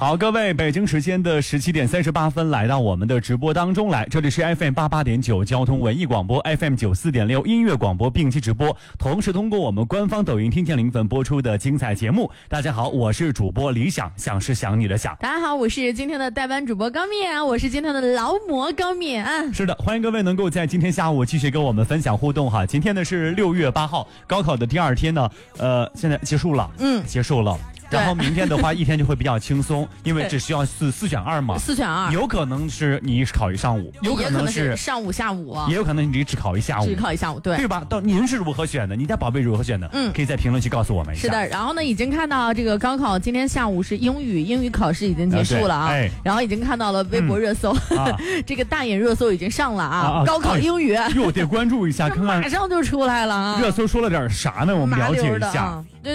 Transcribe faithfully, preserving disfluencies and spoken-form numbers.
好，各位，北京时间的十七点三十八分，来到我们的直播当中来，这里是 F M 八八点九交通文艺广播 ，F M 九四点六音乐广播并机直播，同时通过我们官方抖音听见零粉播出的精彩节目。大家好，我是主播李想，想是想你的想。 大家好，我是今天的代班主播高面，我是今天的劳模高面。 是的，欢迎各位能够在今天下午继续跟我们分享互动哈。今天呢是六月八号，高考的第二天呢，呃，现在结束了， 嗯， 结束了。然后明天的话，一天就会比较轻松，因为只需要四四选二嘛。 四选二， 有可能是你考一上午，有可能是上午下午， 也有可能你只考一下午， 只考一下午，对， 对吧？到您是如何选的？你家宝贝如何选的？嗯，可以在评论区告诉我们一下。 是的，然后呢，已经看到这个高考今天下午是英语，英语考试已经结束了啊。 哎、 然后已经看到了微博热搜，嗯啊、这个大眼热搜已经上了啊。啊高考英语， 又、哎、得关注一下，看看马上就出来了啊。 热搜说了点啥呢？我们了解一下。